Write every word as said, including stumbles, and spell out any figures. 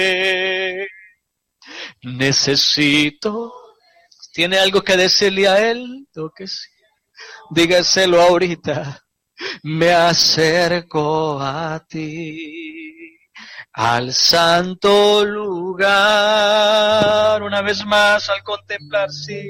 Necesito, ¿tiene algo que decirle a él? ¿O que sí? Dígaselo ahorita. Me acerco a ti, al santo lugar, una vez más al contemplar, sí,